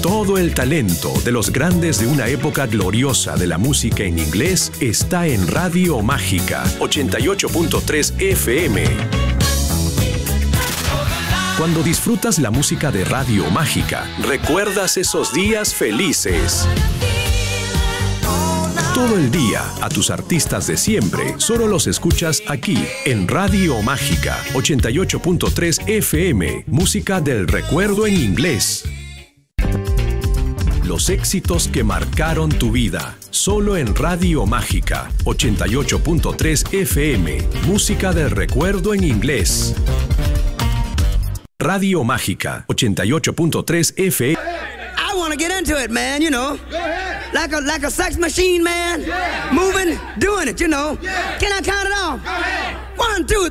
Todo el talento de los grandes de una época gloriosa de la música en inglés está en Radio Mágica 88.3 FM. Cuando disfrutas la música de Radio Mágica, recuerdas esos días felices. Todo el día, a tus artistas de siempre, solo los escuchas aquí, en Radio Mágica 88.3 FM, música del recuerdo en inglés. Los éxitos que marcaron tu vida, solo en Radio Mágica 88.3 FM, música del recuerdo en inglés. Radio Mágica 88.3 FM. I want to get into it, man, you know. Like a sex machine, man. Moving, doing it, you know. Can I count it off? 1, 2, 3.